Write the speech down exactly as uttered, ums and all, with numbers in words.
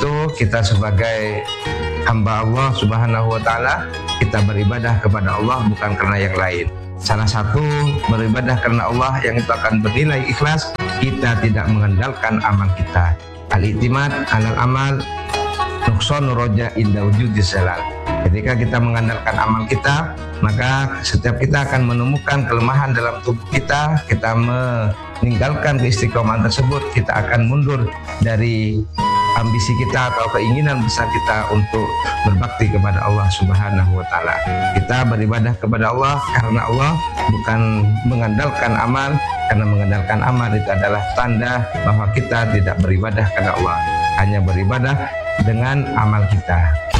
itu kita sebagai hamba Allah Subhanahu wa Ta'ala, kita beribadah kepada Allah bukan karena yang lain. Salah satu beribadah karena Allah yang itu akan bernilai ikhlas, kita tidak mengandalkan amal kita. Al-i'timad alal amal nuqsan roja inda wujudi zalal. Ketika kita mengandalkan amal kita, maka setiap kita akan menemukan kelemahan dalam tubuh kita. Kita meninggalkan keistiqomahan tersebut, kita akan mundur dari ambisi kita atau keinginan besar kita untuk berbakti kepada Allah Subhanahu wa Ta'ala. Kita beribadah kepada Allah karena Allah, bukan mengandalkan amal, karena mengandalkan amal itu adalah tanda bahwa kita tidak beribadah karena Allah, hanya beribadah dengan amal kita.